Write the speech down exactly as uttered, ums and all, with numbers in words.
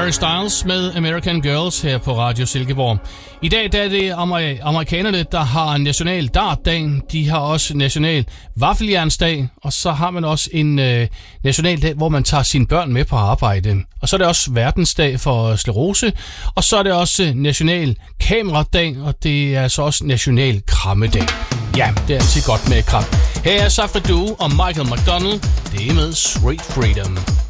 Harry Styles med American Girls her på Radio Silkeborg. I dag der er det amer- amerikanerne, der har national dartdag. De har også national vaffeljernsdag. Og så har man også en øh, national dag, hvor man tager sine børn med på arbejde. Og så er det også verdensdag for sklerose. Og så er det også national kameradag. Og det er så også national krammedag. Ja, det er altid godt med kram. Her er Safri Duo og Michael McDonald. Det er med Street Freedom.